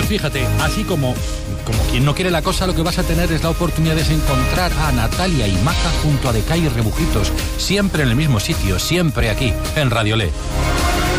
fíjate, así como quien no quiere la cosa, lo que vas a tener es la oportunidad de encontrar a Natalia y Maca junto a Decay y Rebujitos, siempre en el mismo sitio, siempre aquí, en Radio Le.